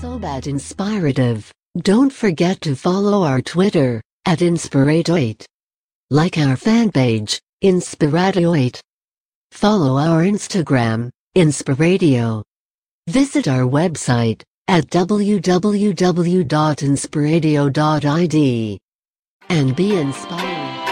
Sobat Inspirative. Don't forget to follow our Twitter, @Inspirato8. Like our fan page, Inspirato8. Follow our Instagram, Inspiradio. Visit our website, at www.inspiradio.id. And be inspired.